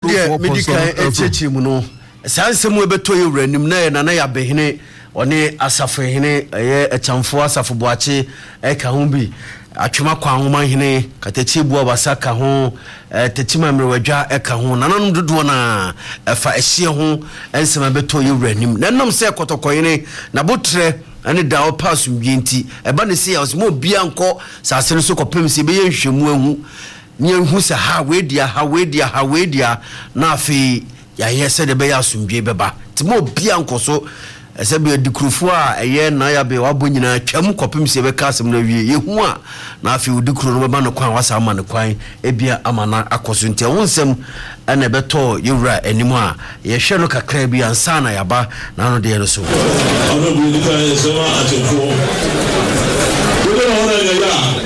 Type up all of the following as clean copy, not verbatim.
de medical echichimu no sansem we beto yewranim na ya behene one asafehene echamfo asafoboache eka ho bi atwema kwa homa hene katechi bu abasa ka ho tetima mrewadwa eka ho nanom dodo na efa ehie ho ensema beto yewranim nanom se kotokoyene na botre ane da o pass mbienti eba ne se ya osmo bia nko sasere so kopem se be yehwemu ahu ni ehu se ha wedia na afi ya yese de be ya asumdwe beba timo bia nko so ese be dikrufu a eye na ya be wabo nyina twam kopem se be kasem na wie yehu a na afi udikru no beba no kwan wasa ama ne kwan ebia amana akoso ntia wonsem ene beto yewra animu a ye hwe no kakra bi ansa na yaba na no de no so ana bu dika yesema atefo we no hona ya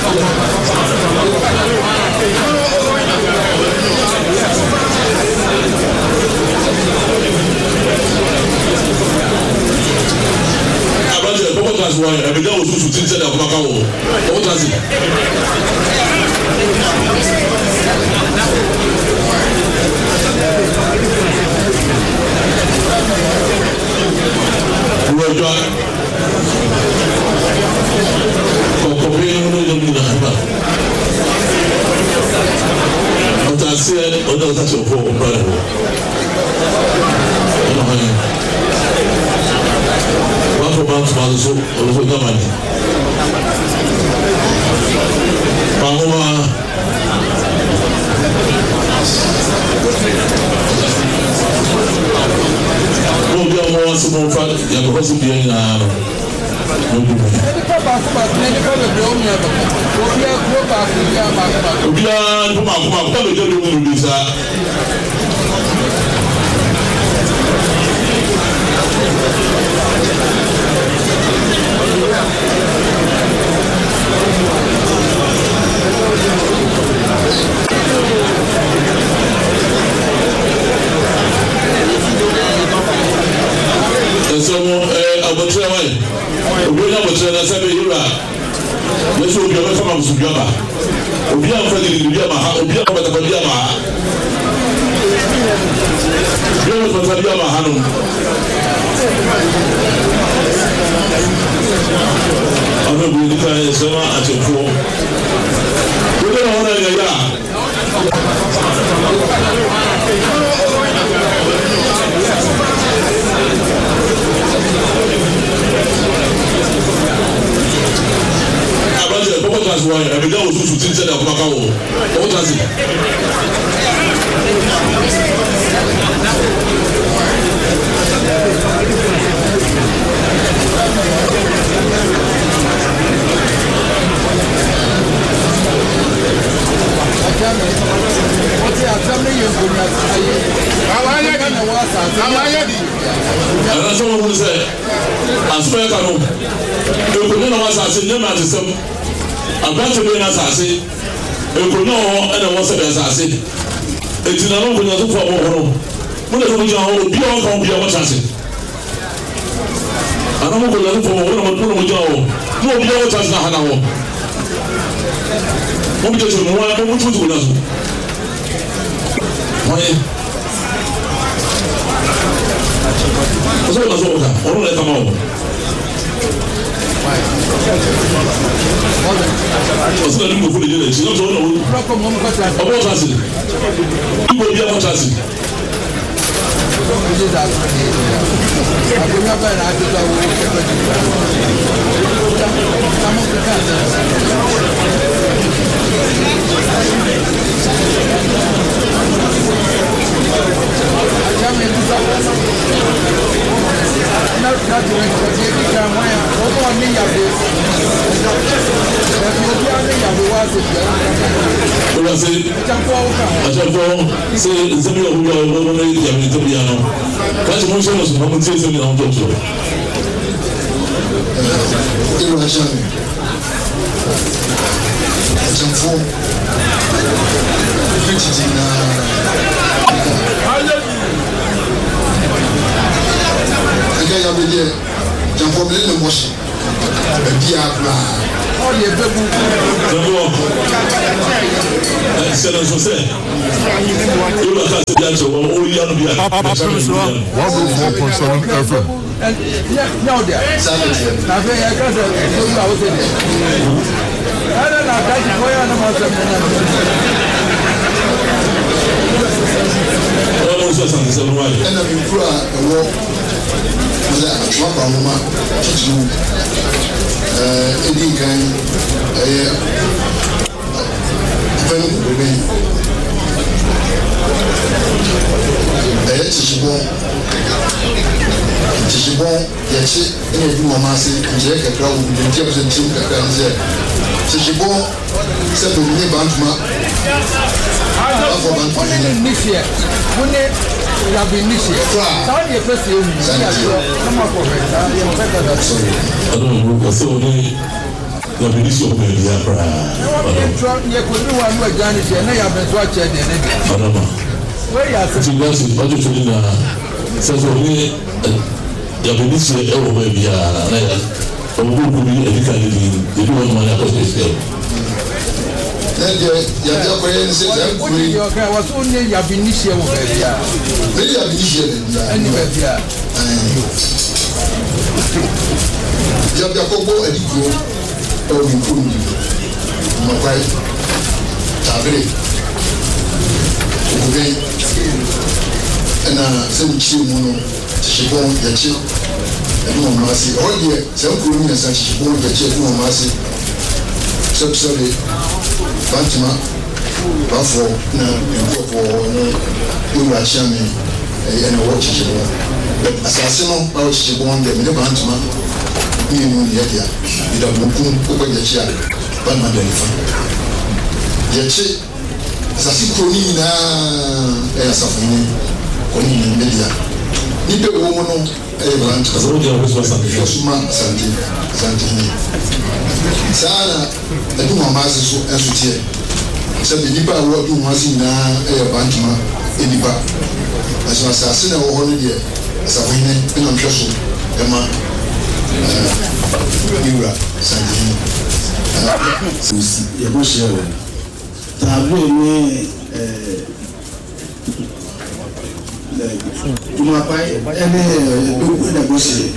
That's why I began to think that what does it? So government. That's what all you have Tishibon, Yachi, and you Mamasi, and Jack, a crowd with the Jefferson Chim, Tishibon, said to me, Bantma. This year, when they have been this year, how do you first year? Come up for it. I don't know, so the ministry of the Yapra. You could do one more Janis, and I have been watching the says only the ministry of Arabia, or who could be educated in the one man of this day. Was only Yabinicia of Arabia. Very Yabinicia, anywhere. Yabacobo and Eco, or Improvement. Mapai Tabre. And some children, she won't get you. And no mercy. All the some Koreans and she won't get you. No mercy. Subsidy Bantima Buffalo, no, Shami, and a watch. But assassin, how she won them in the Bantima, being yet, you don't move over the chair, but my Yet, Sassikroni na safuni koni media nipe womono branch kazoja suma santi sana edu mamasi so ensutie se be nipa wo du mamasi na branch ma enipa aso asase na wo ho ne de safuni ina mhweso ema niura santi ya bo share Tabu ni Tumapai ene duku na bosi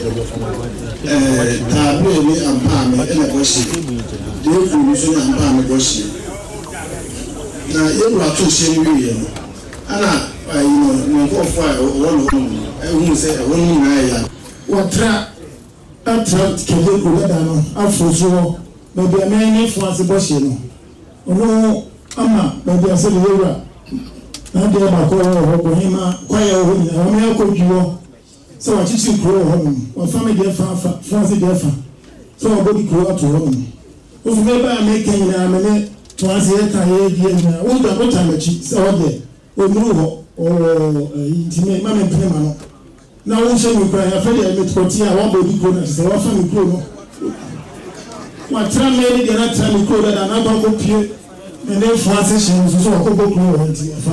tabu ni ampame ene bosi duku ni so na ampame bosi na yewu atosie ni ye no ana no ko fa won hu se won na ya watra atra kede ko da no afuso na be ameni fu ase bosi no ono ama baabi ase le yura na de ba ko ho ko hima kwaya ho ni na me akodwo so wa chichi kro ho ni wa family de fa France de fa so wa body kro ato ho ni o fu me ba me ken na me ne to ase e ka ye die na o da bota machi so o de o mu ho o intime ma me mpene ma no na wo se mi kwa ya fa de me to ti a wa body kro na se wa fa mi kro no wa tra me ni de na tra mi kro da na ba ko pie and then France she was so ko ko ko anti fa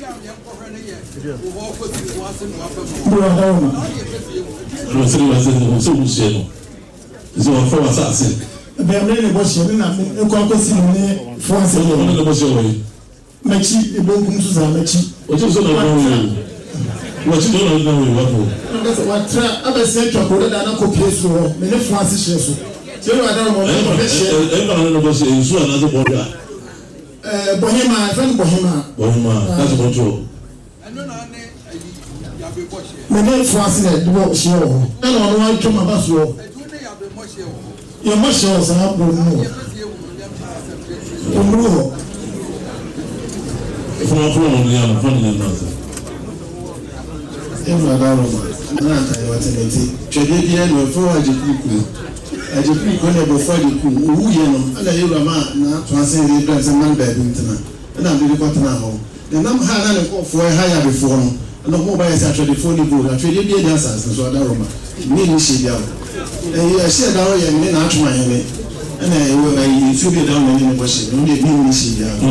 no se wa se so se no so wa fa sa se be me ne bo she na me ko ko si ne France no ne bo she wo machi e bo kum so za machi o je so na no wo chi do na wo wa ko wa tra abese to ko da na ko pie so me ne France she so se wa da mo ne she e ba na bo she so na zo bo da Bohema, friend Bohema, that's what you. Many France do what she will. And on one to my bus. Your muscles are up with me. From a phone, we are funny enough. If I don't know, I want to say, Tradition will forward you. I just pick on before the cool, and I hear a man now translating the man bedroom tonight. And I'm really got now. The number had a call for a higher before, and the mobile is actually fully good. I traded the dancers and so I don't know. Me, she down. And I said, I am in out my head. And I should be down in the bush. Only being she down.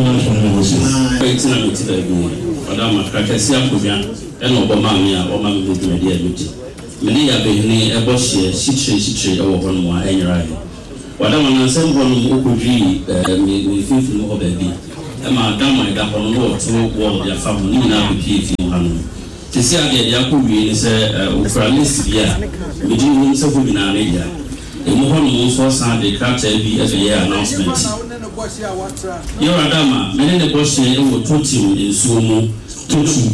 Madame, I can see a Korean and Obama or Mamma with my dear beauty. Many are being a bush, she or one more any right. What I want to send one who could read me 50 more baby. ma dama da kono no to wo ya fa mo ni na be fi mo hanu te se ade ya ko wi ni se ofra list bia me di mo se ko bina na ya e mo hono mo so san de character bi as a announcement yo adama me ne bo se e wo toti mo ensuo mo toti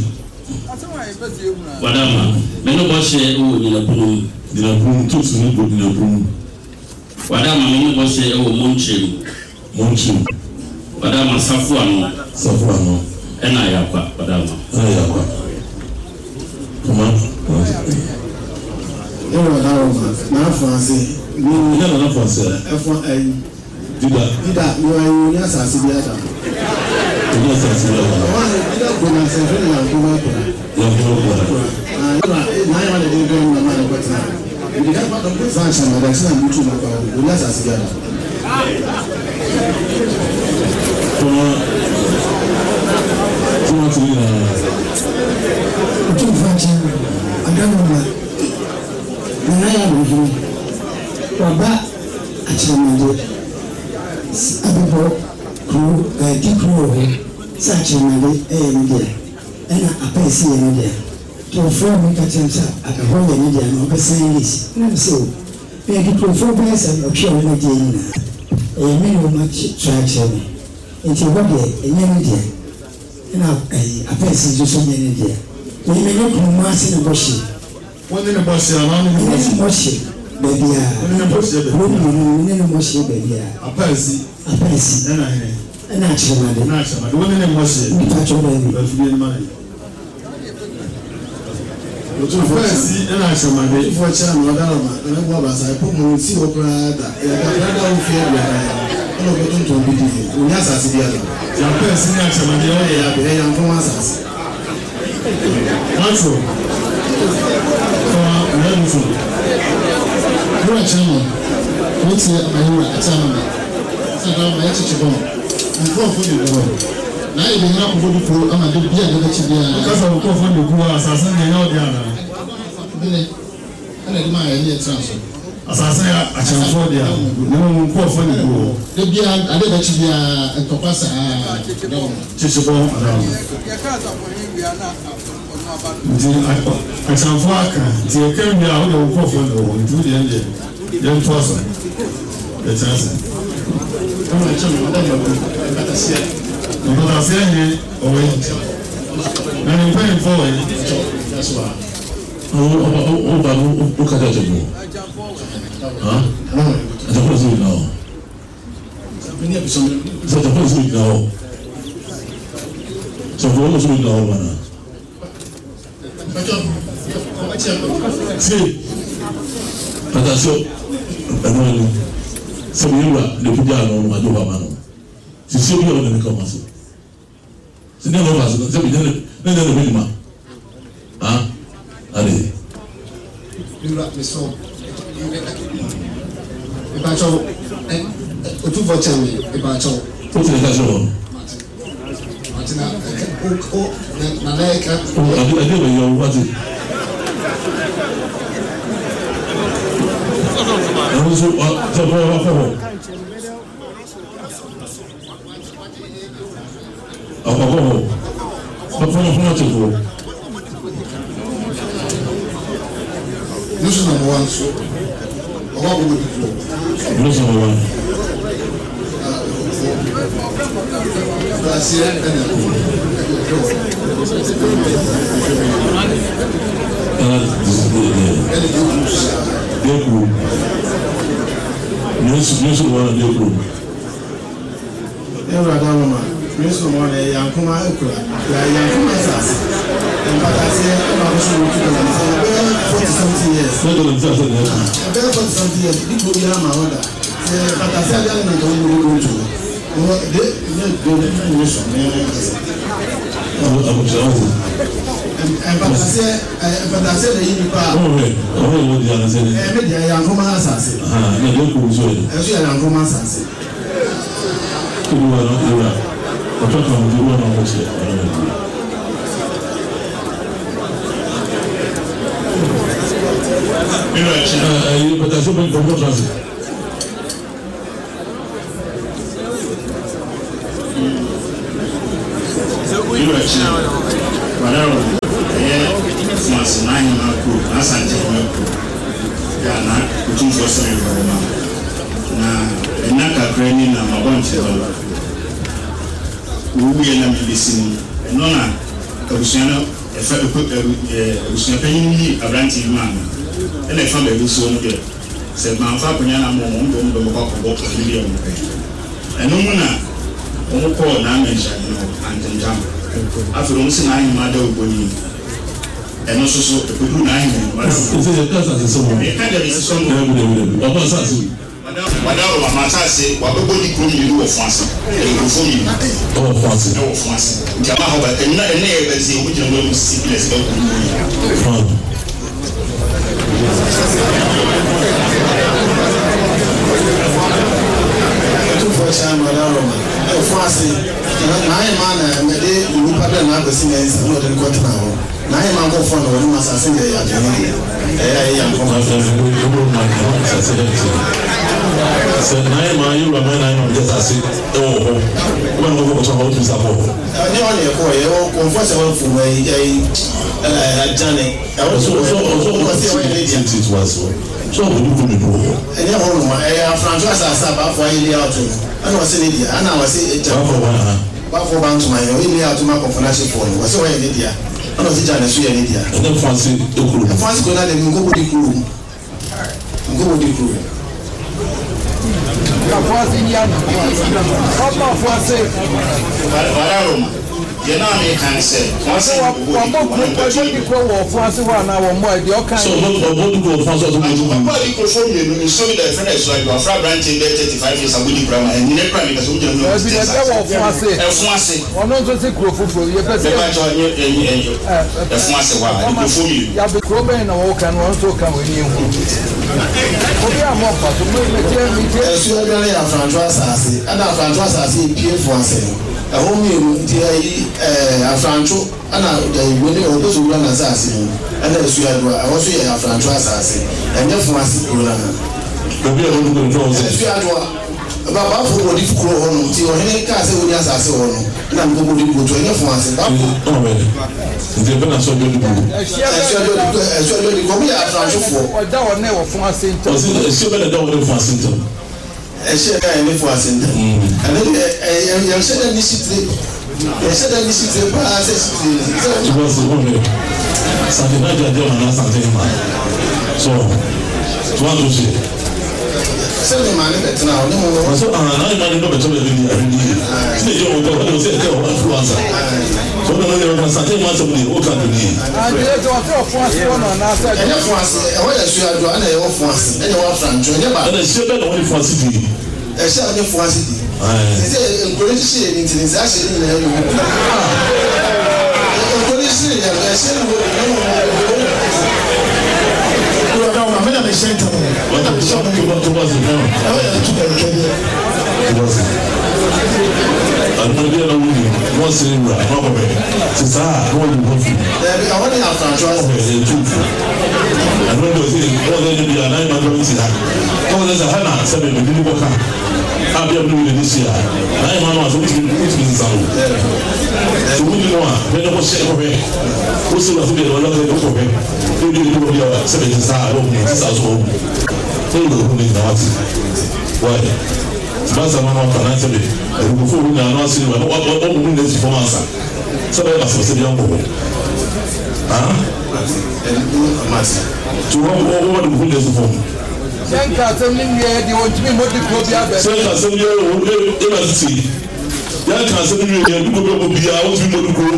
wadama me no bo se e wo ni na bunu toti ni bo ni na bunu wadama me no bo se e wo monchi wadama safu ano ena yakwa wadama come on na France ni na France efo dida yo ya asase bi ada ni asase bi ada dida ko na se fe na ko ma ko na ya wale de go na ma ko ta dida pa do ko France na da se na mutu na ko ni asase bi ada Comment tu dis tu vas adamma na ya bo baba achemande abebo ku dikro sa achemande media ena apesi media to from ka chensa akahoya media no be saying na so be dikro for be say okyo na je ina me no ma traction nti wode enye media ena apesi jo so nye media we me no kuma se na boshi woni na boshi ana ni boshi baby woni na boshi woni na boshi baby apesi ena chimade woni na boshi ni tacho baby baby ni mai otu apesi ena chimade ifo cha na wadara ma na gwa basa po mo si obrada ya da o fi ya ono ko tun to bidi o nya sa si dia ya apesi ni chimade o ya be ya nko sa Anso. Anso. Bro chama. What's the ayura atama? Sada ma yachi chibo. Nko fo de go. Na e be na ko do pro ama de bia de chi bia. Kasa ko fo de go asasa de na o dia na. Bele. Ana de ma ya ni transfer. Asasa ya achanfo dia. No ko fo de go. De bia ade de chi bia entopasa do. Chichibo adam. Ya kaza ko hingi ana achanfo aka ti e kan bia o de ko fo de go. Ntu de nje. Yan tosa. E chance. Kama chama ndio katasia. Katasia ni owe. Na ni pay for it. That's why. O babu o kata jabo. Ah? Jabo zo now. Sabini episode. Jabo zo now. Jabo zo now bana. Si. Attention. Anoni. Sabiwa le puja no majo ba mano. Si si bi o ne ko maso. Si ne no maso, se bi ne minima. Ah? Allez. Dura meso. E ba cho o tu vo chami e ba cho. O tu ga cho. Martina o na leka. O ade be yo wati. Eso se puede bajar. Abajo. Vamos chico. This is number one. So, what will you do? This is number one. Nesu wana deko. Ewa dama. Nesu wana yankuma ekura. Yankuma sasa. Empatasi na kusho mtu na mzee 40 years. Ndio mzee sana. About 40 years. Diko ya maoda. Empatasi ali na ndio mtu. De nesu na abuchazo. Empatasi na yini pa. Oh, ndio anasema. Media yankuma sasa. Na ndio kuzoea. Sio yankuma sasa. Kuwa na watoto wa mjua na wote. Empatasi kwa mfano cool. That's a cool. Yeah, na kutu for some na enaka kreni na mabonche dola. Ubi na medicine. Enona kabusiana efa usia penyi abranti man. Ene fa be so no de. Se manfa konya na mo ndo ko ko ni ya mo. Eno mu na o ko na mention no antenjam. Afro mo se na hin ma da oboni. Eno so kudu na hin. Ese je kasa se so mo. E ka de so mo. Baba sa si. Madame wa matase wa bebo di krom yi wo France. E ko fo mi. Oh France. E wo France. Jama ho ba enna e be se wo jina mo sickness ba ko. France na ai mana me de lupa da na gosi ne nsa no de ko tana ho na ai man ko fo no ni masase ne ya de ne ya ko ma se na ai man yu ba me na no de sase e wo ho ko no ko to ho tu sa ho ni o ne ko ye o ko fo se wa fu mai jane so se wa ne ti tu wa so so bu ni do ene ho no François Asa ba fo ile out ana wase ne dia ana wase ba fo ba ntuma yo ile out ma ko fona she fo no wase wa ile dia ana wase jane so ile dia ene France ekuru France ko na de ngo bodi kuru la France ni ana papa France wala Roma ye na me kan se wase wa bodi ko wo France wa na wo mo e o kan so bodi ko France to mo bodi ko so ye no so me da friend so you afra branch in 35 years ago di grandma and ne prime ka so je no e bi de wo France ono so se kro fufu ye pese e ba jo e France wa ko fo mi ya be kro ben na wo kan wo so kan we ni hu obi amo pa so me je e so ga ya François Asa ana François Asa pie France ahomi nti afrancho ana wele o beso wura na asase ana esu ado awoso ye afrancho asase enye fun ase kuro na obi e wonu ko njo esu ado baba fo wodi kuro ho no ti o hene ka se wodi asase ho no na mko wodi ko to enye fun ase ba ko o me nti be na so do du esu ado di ko bi afrancho fo o da o ne wo fun ase nto o si be da o ne fun ase nto esu ka ene fun ase nto ana ya se da ni sitre ese da nisitre pa ase sitre tu vois c'est bon ça te va dire on a santé ma so tu vas toucher c'est le mal maintenant on est so na ma no beto be ni c'est je on doit c'est influence so na santé ma so ni o kan ni ande to o France ko na sa ene France e wa ya su ado ana e wo France ene wa France ene ba ana se be no France di e se ane France di c'est encourage chez l'utilisation de la encourage la chaîne c'est ça abia blu ni disia na ma no so mutu nsawo so mutu no a be no se ko be o se wa so be no la ko be o di ni bia se be sa ro ni sa so so no ko ni na wati wa ba sa ma no ka na se be ko fo ni na no se wa o mu ni se fo mansa so be ba so se bia ko ah tu wa o ni se fo senka sem ni ye di won timi modi ko bia be senka sem ye o e ba ti ya ka sem ni ye ko ko bia o timi modi ko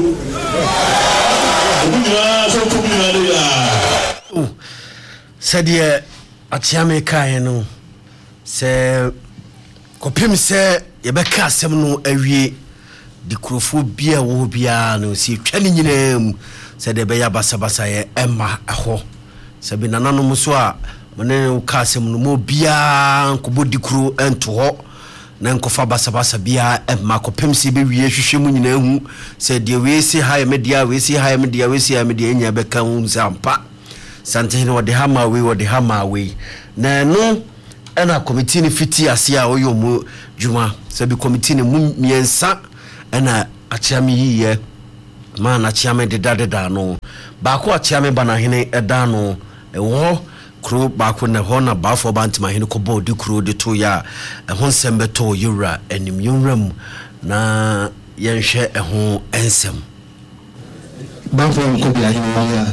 o ni na so ko ni na ya said ye atiame kai no se kopim se ye be ka sem no awie di krofo bia wo bia no si twani nyinam se de be ya basabasa ye emma eho se bi nananom so a mane kasem no mo bia nkobodi kru ento ho na nkofa basabasa bia emma kopemsi be wie hwehwe mu nyina hu se de we si high media we si high media we si high media nya be kan unzampa sante ne wode hama we na no ana committee ni fiti ase a oyo mu juma se bi committee ni mu miensa ana achiami yiye ma na chiame de dada no baako akyame banahene edano ewo kro baako ne ho na baafo bantimahene ko bodi kro de to ya ho sembeto yura enim yunram na yenhwe eho ensem baafo ko bi ahene ya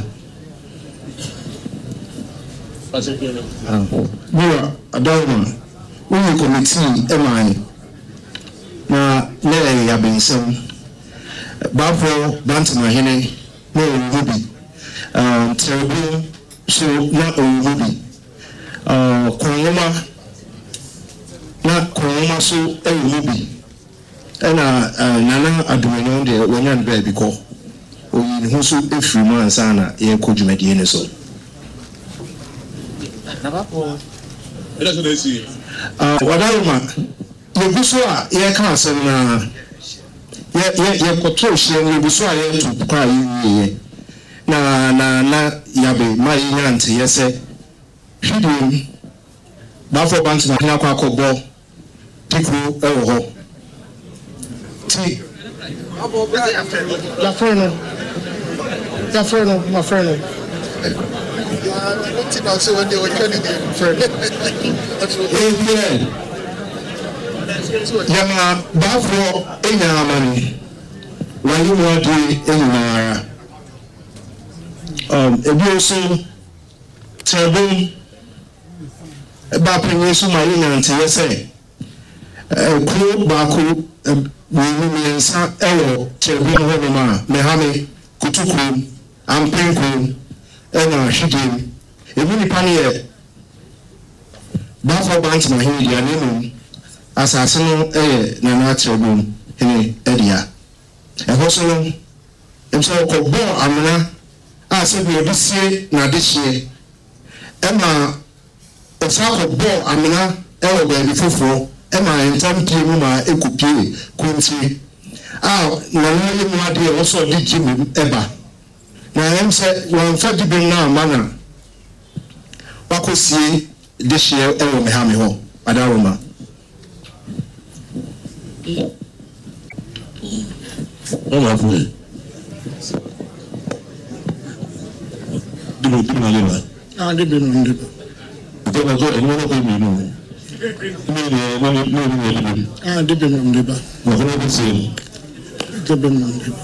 Bora adawma we committee emani na le ya bensem baafo bantimahene no obi terrible so na obi konoma so obi na nana adumenyo de wonyan ba biko oyin ho so efiri mu ansa na ye kodwumadi ne so na bapo ela so desi wadaruma ye buso a ye ka asem na ye kotro hye ne buso a ye to kwa ye na yabe mai nyante yese hwidum bafo bantu na kana kwa akobo tikru ewo ho ti la freno my friend what did I say when they were turning the friend yama bafo enyamani wani wadi enyara ebi also terrible ba penye so mari na ntie se kro ba ko ni mensa ewo terrible ho ma me ha me kutukuru ampenku na hidin ebi ni pane ba for bank na hin dia nemu asase no na na terrible hene edia ho so no emso ko bo amana ase bi obisie na dehye ema osako bo amina ewo ba bi foforo ema entampi mu ma ekupie kunti na nani mu ade oso di jimi eba na emse wan fa di bin na mana wakosie dehye ewo me ha me ho adaroma Olá, foi. Digo na leva. Dibe no. Então agora não é comigo não. Não. Dibe no diba. Não vou dizer. Dibe no diba.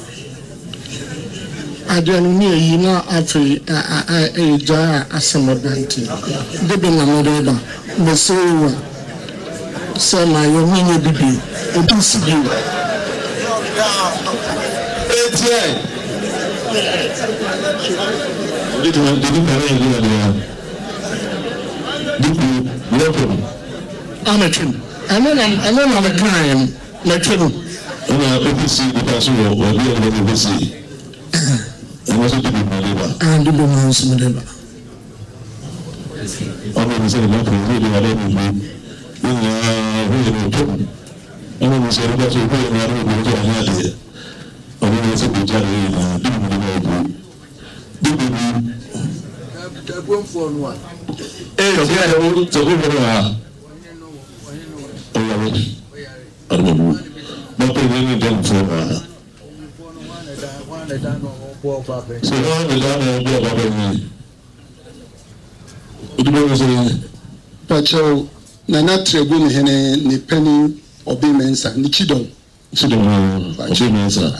Adriano ni yi na afi ja asemodanti. Dibe no diba. Mesewa. Sama yo minye bibi. Obusi bi. Dito para ele ali. Dito, lepo. Ametrim. Ano na mekan na twenu. Ona opisi itaso wo bi ele opisi. Eno so dibi maleba. Dibi no so maleba. Ona ni se na ko ni wale ni. Ni ni to. Ona ni se ro so ko ni wale ni to ani. Ona ni se bi jare na dibi ni. Yo quiero to go para no te viene de fuera se no me da no puedo para mí pacho na na trebu ni hene ni penny obi mensa ni chidon obi mensa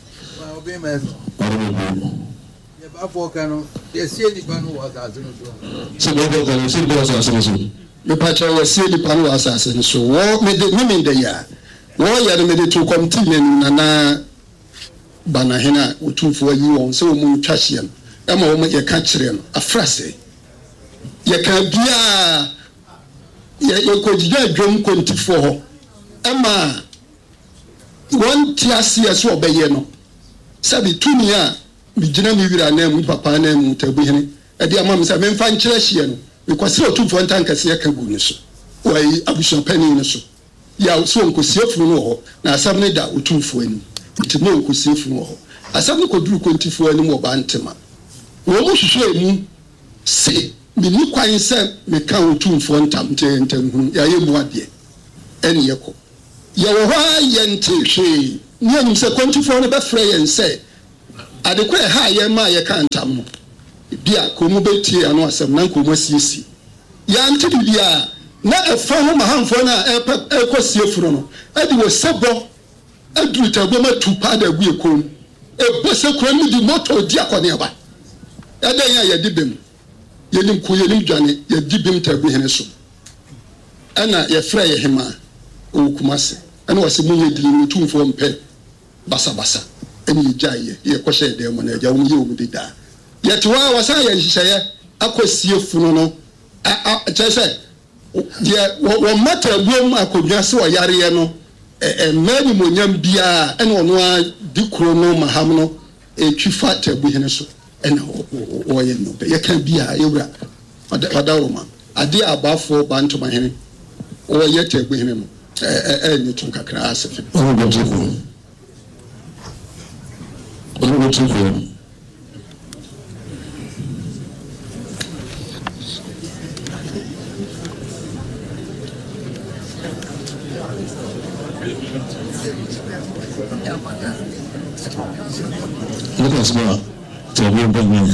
Afokano yesie ni panu wasase no so se bobo kan se bobo wasase so me pacha yesie ni panu wasase no so wo me de ya wo ya de me de to committee na banahena otumfo yi won se wo mu twahye no e ma wo me ye ka kire no afrase ye ka bia ye ko jija adwom kontifo ho e ma won tiase so obeye no sabi tunia bijina mi wira na mu papa na mu tabu hene e dia ma me say me mfa nkire hye no because otumfo ntankase ya ka gu ni so wai abuso pani ni so ya so nkosiefuru no ho na asam ne da otumfo ani nti no nkosiefuru ho asam ne koduru kontifo ani mo ba ntema wo mu hwehwe mu se me ni kwan se me ka otumfo ntam ntenhu ya ye mu ade eni ye ko ye wo ha ye ntehwe ni anu se kontifo ne be frɛ ye nse adekwa ha ye ma ye kan tam no bia ko mu betie ano asem na ko mu siesi ya nti bia na efa ho mahamfo na ekosie furo no edi wo sebo aduru tabo ma tupa da gu ekom ebose kro ni di moto di akone aba eda ya di bem yenim ko yenim dwane ya di bem tabu hene so ana ye fra ye hema o kumase ana wase mu ye di ni tumfo mpe basa eni jaye ye kwhye de mo na ja wo ye wo bi da ye twa wasa ye hihye akosie funu no chese ye wo mata buom akodwa se wo yare ye no mani mo nyam bia ene ono a dikro no maham no twifa tabu hene so ene o ye no ye kan bia ye wura odaroma ade abafo bantoma hene o ye tabu hene no ni tun kakra asefe o go tufu Look at smart. Tell me about me.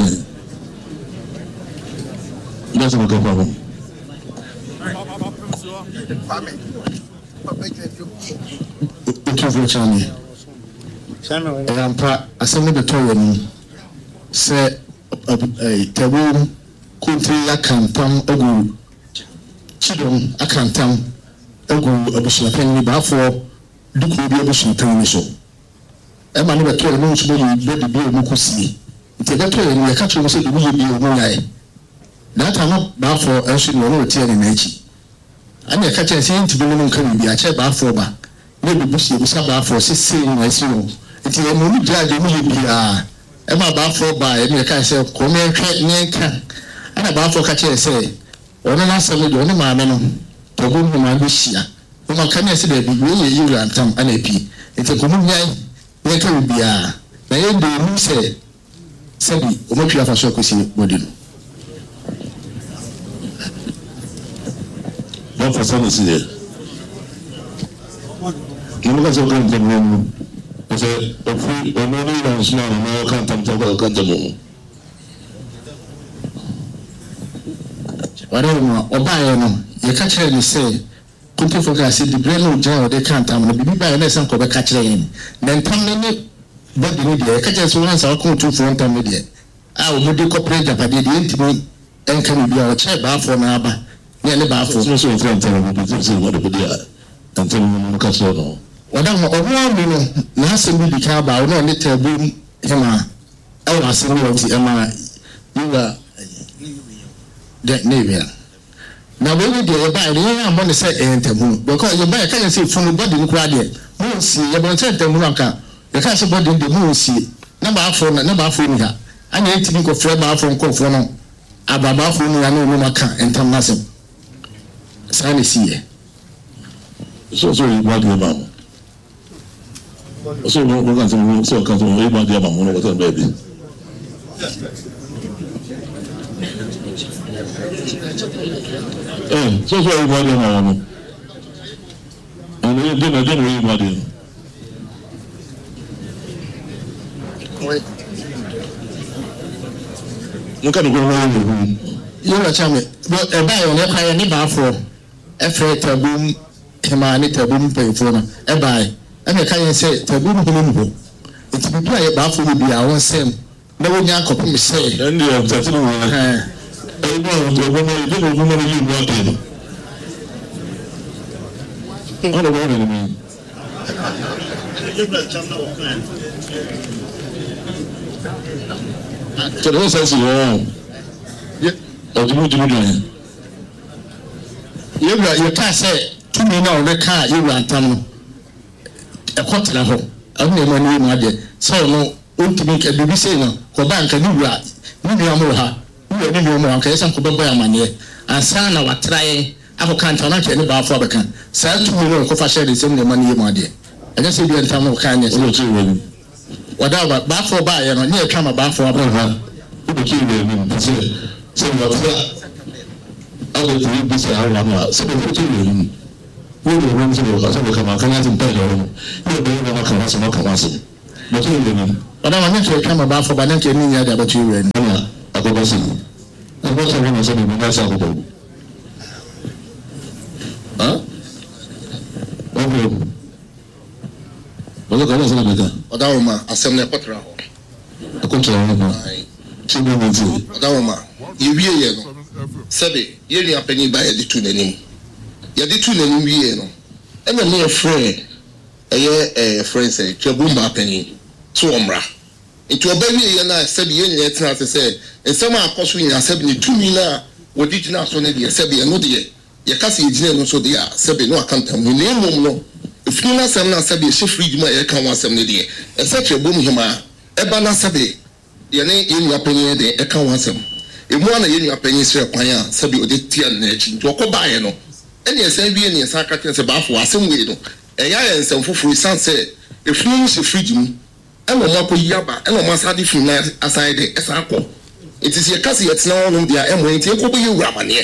That's not a problem. Rampa asemi de toyo ni se tabu country akantam ogu chidom akantam ogu obusuapen ni ba for duku bi obusuapen ni so e ma no be toyo no so be bi mu kosi nti be toyo ni ka tro so de bi bi mu yae na ta no ba for enso ni no tie ni na echi anya ka che se nti bi no nka bi a che ba for ba ne bi busi bi sa ba for sisi na esi no nti e mo ni judge mu ye bia e ma ba for ba e me ka se ko me hwe ne ka ana ba for ka che se ono na se me do ne ma me no to go mu ma bi hia o ma ka ne se de bi ye yi rantam ana pi nti ko mu nyai ne ka bia na ye do mu se bi o mo twa fa so ko si bodi no Não faça isso aí. Não vai ser o grande problema. Você, eu fui, eu não ia ensinar, não eu cantamos. Whatever, obaye no, ye ka kire ni say, kunti foga se di breno ja o de cantam no bibi ba na san ko be ka kire yin. Na ntam ne body ni de, ye ka kire so wan sa ko tu fo ntam ne de. A o mo de corporate japade de ntimi enka ni bia o che ba fo na aba. Ne le ba fo. So so friend tell me to say what the dia. Until we ka so no. Wadam obo mi no, na asem bi ka ba o no ne tabu hema. E wa asem wo ti ema yiwa de nevia na we dey buy the yan money say entamu because you buy can say from body nkura de mo si ye bon say entamu anka you can say body de mo si na ba afọ ni ha anya ntimi ko frɛ ba afọ nko fo no ababa afọ ni ya no maka entam na sem say na si ye so you want your mom so no can say so can say you want your mom no what baby so everybody know. And we didn't everybody. Wait. You can't go around. You know, Chammy, but a buy on a higher neighbor for a freight taboom, Hemani taboom pay for a buy. And I can't say taboom humbo. It's be play a baffle will be our same. No one yank of me say. And you have to what a woman, I mean. So those are your you can't say 2 million on the car you ran tam a quarter of home. I don't know my dear. So no ultimate can be saying no bank and you rat. Nidiamoha. You know more okay some ko beboya manye ansa na watrai ako kanta na ke ne ba afọ beka sa 2 million ko fa share the same money ma de anya se bi entam no kan ne so wada ba afọ ba ye no ne twa ma ba afọ ba ha the key name so what I will do this I want so the key name we will run to the come on can I think better you know be na ka so no ka so but you know Ɔda ma ne tɛ twa ma ba afɔ ba ne tɛ ni nya da ba ti wura ni. Ɛna akɔkɔ si. Akɔkɔ sɛ ɛna sɛ bi na sɛ akɔkɔ. Ha? Okay. Ɔlɔ kana sɛ na bɛka. Ɔdawoma asɛm na ɛkɔtara hɔ. Ɛkɔtara hɔ ma. Tibu mu ti. Ɔdawoma yɛwie yɛ no. Sɛbe yɛ nua panyin ba yɛde tu n'anim. Yɛde tu n'anim wie no. Ɛna ne yɛfrɛ ɛyɛ friend sɛ twabumba panyin so ɔmra. Nti ɔba wie yɛ na sɛbe yɛ nyɛ tena ase sɛ nsɛm a akɔ so nyina sɛbe ne tumi na wɔde gyina so ne deɛ sɛbe ɛno deɛ yɛka sɛ yɛgyina no so deɛ a sɛbe no akantam no na mmom no efunu na asɛm na sɛbe yɛhyɛ fridge mu a yɛka ho asɛm ne deɛ ɛsɛ twabum hema ɛba na sɛbe yɛne yɛ nua panyin de ɛka ho asɛm emu ana yɛ nua panyin srɛ kwan a sɛbe ɔde tia no n'akyi nti ɔkɔ baeɛ no ɛne ɛsɛn wie ne ɛsɛn akatɛ sɛ baafo asɛm wei no ɛyɛ ayɛ nsɛm foforɔ san sɛ efunu no hyɛ fridge mu ɛna ɔmo akɔ yi aba ɛna ɔmo asade funu na asan de ɛsan akɔ eti sɛ yɛka sɛ yɛtena hɔ nom deɛ ɛmo nti ɛkɔ bɛyɛ wura amaneɛ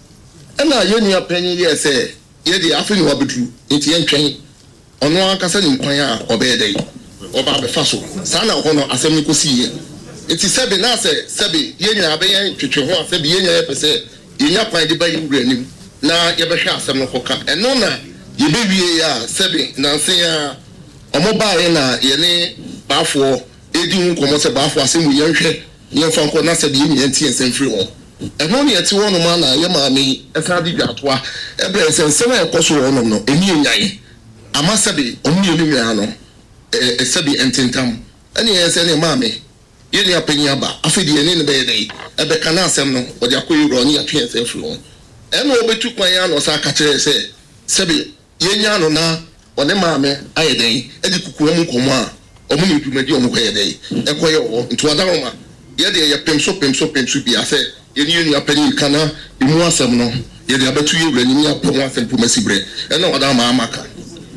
ɛna yɛ nua panyin yɛ sɛ yɛde afei ne wabɛduru nti yɛntwɛn ɔno ankasa ne nkwan a ɔbɛyɛ dɛ ɔba abɛfa so saa na ɔhɔ no asɛm no kɔsi yɛ eti sɛbe na sɛ sɛbe yɛ nyinaa bɛyɛ twetwe ho a sɛbe yɛ nyinaa yɛpɛ sɛ yɛnya kwan de bɛyɛ wura anim na yɛbɛhwɛ asɛm no kɔka ɛno na yɛbɛwie a sɛbe nanse a ɔmo baeɛ na yɛne baafoɔ edi ho nkɔmɔ sɛ baafoɔ asɛm yɛnhwɛ yɛmfa nkɔ na sɛbe yɛ nyinaa nti nsɛm firi hɔ ɛno ne yɛte hɔ nom a na yɛ maame yi ɛsan de dwatoa ɛbrɛ sɛ nsɛm a ɛkɔ so hɔ nom no ɛni enyae ama sɛbe ɔmo mmienu nyinaa no sɛbe ntentam ɛne yɛn sɛ ne maame yɛne apanyin aba afei deɛ yɛne ne bɛyɛ dɛ ɛbɛka na asɛm no wɔde akɔ yɛwura ne yɛtwe nsɛm firi hɔ ɛna wɔbɛtu kwan ya na ɔsa aka kyerɛ sɛ sɛbe yɛnya no na ɔne maame ayɛ dɛn ɛde kukuwa mu nkɔmmɔ a ɔmo ne dwumadi ɔmo kɔyɛ dɛn ɛkɔyɛ wɔ nti ɔdaroma yɛde yɛ pem so bia sɛ yɛne yɛ nua panyin ka na emu asɛm no yɛde abɛtu yɛwura ne nya pɛm asɛm pom asi berɛ ɛna ɔdaroma amaka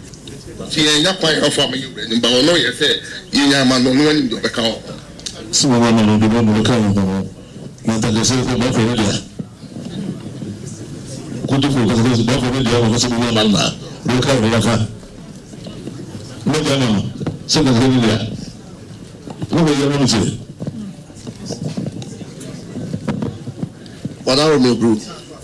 nti yɛnya kwan afɔ ama yɛwura ne ba ɔno yɛ sɛ yɛnya ama no ɔno anim de ɔbɛka hɔ sɛ wɔma no no de bɔ ka ho na ta sɛ ko ba ko ne dia ko to ko ka sɛ ba ko ne dia ko sɛ mo ma na ro ka ro ka no ga no sɛ ka ne dia no ba yɛ no sɛ wadaro me group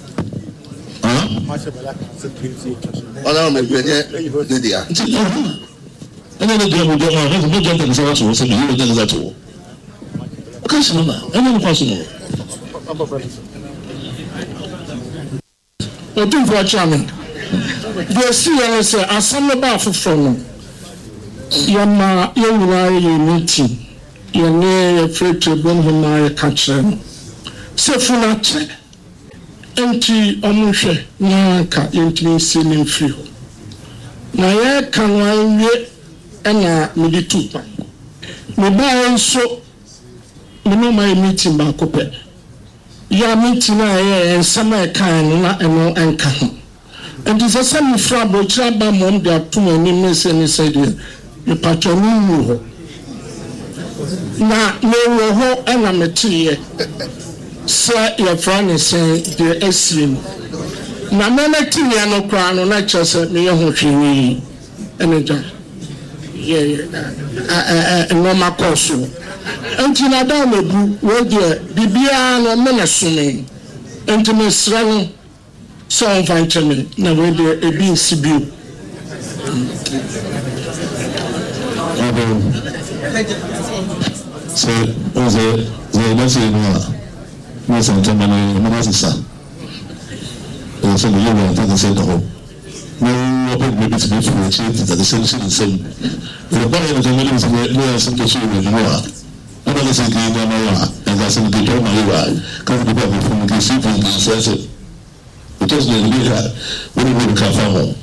wadaro me group ne dia ɛna ne dia mo dia ma ne dia ta sɛ wato sɛ ne dia ta to kasi na ɛna ne kwaso no Odinfo chairman the see say asem ba afoforo no yama yewura ye meeting ye ne free tribune homa ye ka kyerɛ no se funa kyɛ enti ɔmohwɛ nyanka yentimi si ne mfiri na ye ka no awie ɛna me di tupa me ba nso me no my meeting ba ko pɛ ya meeting na ye nsama kan na ɛno ɛnka ho enti sɛ sɛ me fra bo kyerɛ ba mom de atom ani me se ne sɛ de me patronu ho na me wo ho ɛna me tiye sɛ yɛ fra ne sɛ de asiem na me na tiye no kra no na kyerɛ sɛ me yɛ ho hwee ɛne gya normal course enti na da me bu wo de bibia no me na some enti me sra no so on fancheme na we de ebi nsibi so oze na se no se ntama no ma sisa so le yewa ta se do no open maybe to be for change that the same the body of the million is no some to show you are ana le se ki na wa and that's in the door my wa ka ko ba from the city so it was the leader when we come from